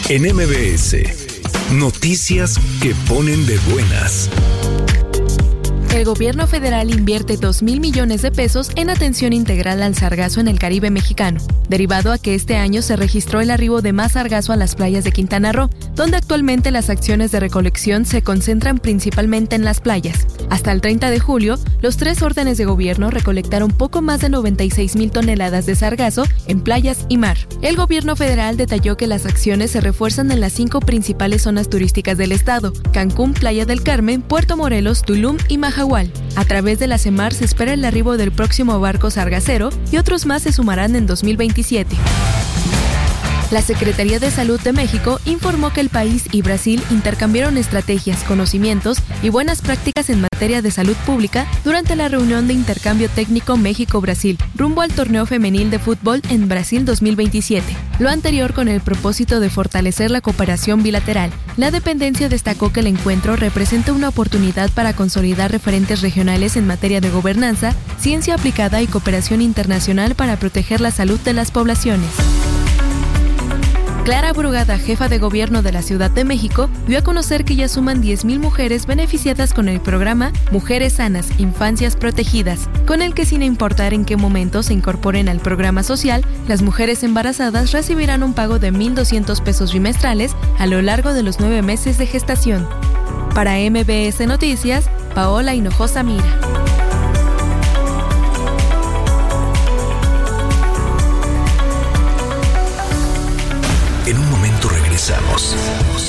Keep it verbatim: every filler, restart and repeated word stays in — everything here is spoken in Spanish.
En M B S, noticias que ponen de buenas. El gobierno federal invierte dos mil millones de pesos en atención integral al sargazo en el Caribe mexicano, derivado a que este año se registró el arribo de más sargazo a las playas de Quintana Roo, donde actualmente las acciones de recolección se concentran principalmente en las playas. Hasta el treinta de julio, los tres órdenes de gobierno recolectaron poco más de noventa y seis mil toneladas de sargazo en playas y mar. El gobierno federal detalló que las acciones se refuerzan en las cinco principales zonas turísticas del estado: Cancún, Playa del Carmen, Puerto Morelos, Tulum y Mahahual. A través de la CEMAR se espera el arribo del próximo barco sargacero y otros más se sumarán en dos mil veintisiete. La Secretaría de Salud de México informó que el país y Brasil intercambiaron estrategias, conocimientos y buenas prácticas en materia de salud pública durante la reunión de intercambio técnico México-Brasil, rumbo al torneo femenil de fútbol en Brasil dos mil veintisiete. Lo anterior con el propósito de fortalecer la cooperación bilateral. La dependencia destacó que el encuentro representa una oportunidad para consolidar referentes regionales en materia de gobernanza, ciencia aplicada y cooperación internacional para proteger la salud de las poblaciones. Clara Brugada, jefa de gobierno de la Ciudad de México, dio a conocer que ya suman diez mil mujeres beneficiadas con el programa Mujeres Sanas, Infancias Protegidas, con el que sin importar en qué momento se incorporen al programa social, las mujeres embarazadas recibirán un pago de mil doscientos pesos bimestrales a lo largo de los nueve meses de gestación. Para M B S Noticias, Paola Hinojosa Mira. En un momento regresamos.